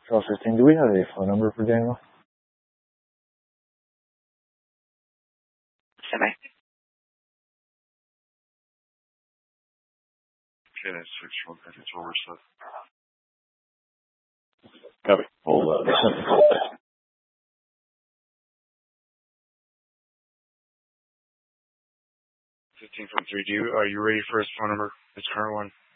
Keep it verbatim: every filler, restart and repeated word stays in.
twelve fifteen. Do we have a phone number for Daniel? Semi. Okay, that's six one. It's over, so. Copy. Hold on. fifteen from three. Do you, are you ready for his phone number? His current one?